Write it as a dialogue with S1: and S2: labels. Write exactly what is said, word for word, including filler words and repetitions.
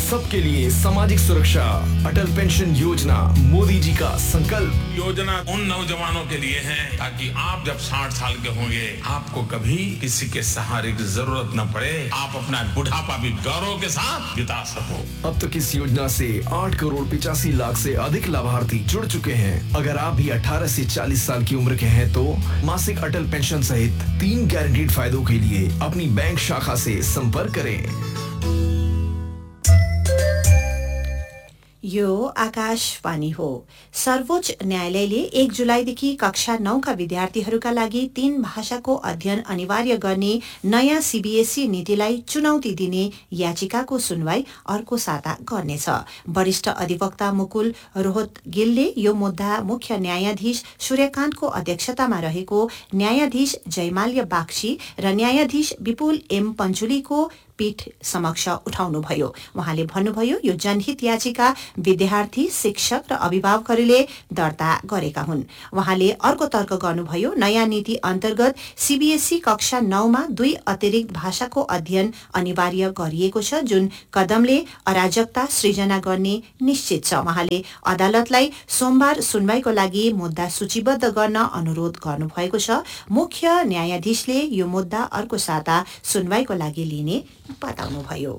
S1: सबके लिए सामाजिक सुरक्षा, अटल पेंशन योजना मोदी जी का संकल्प।
S2: योजना उन नौजवानों के लिए है ताकि आप जब साठ साल के होंगे आपको कभी किसी के सहारे की जरूरत न पड़े, आप अपना बुढ़ापा भी गौरव के साथ बिता सको।
S1: अब तक इस योजना से आठ करोड़ पिचासी लाख से अधिक लाभार्थी जुड़ चुके हैं। अगर आप भी अठारह से चालीस साल की उम्र के हैं तो मासिक अटल पेंशन सहित तीन गारंटीड फायदों के लिए अपनी बैंक शाखा से संपर्क करें।
S3: यो आकाशवाणी हो। सर्वोच्च न्यायालयले एक जुलाईदेखि कक्षा नौ का विद्यार्थीहरूका लागि तीन भाषाको अध्ययन अनिवार्य गर्ने नयाँ सीबीएसई नीतिलाई चुनौती दिने याचिकाको सुनवाई अर्को साता गर्नेछ। वरिष्ठ अधिवक्ता मुकुल रोहतगिलले यो मुद्दा मुख्य न्यायाधीश सूर्यकान्तको अध्यक्षतामा रहेको न्यायाधीश जयमाल्य बागची र न्यायाधीश विपुल एम पञ्चुलीको पीठ समक्ष उठाउनुभयो। उहाँले भन्नुभयो यो जनहित याचिका विद्यार्थी, शिक्षक र अभिभावकहरूले दर्ता गरेका हुन्। उहाँले अर्को तर्क गर्नुभयो नयाँ नीति अन्तर्गत सीबीएसई कक्षा नौमा दुई अतिरिक्त भाषाको अध्ययन अनिवार्य गरिएको छ, जुन कदमले अराजकता सृजना गर्ने निश्चित छ। उहाँले अदालतलाई सोमबार सुनवाईको लागि मुद्दा सूचीबद्ध गर्न अनुरोध गर्नुभएको छ। मुख्य न्यायाधीशले यो मुद्दा अर्को साता सुनवाईको लागि लिने बताउनुभयो।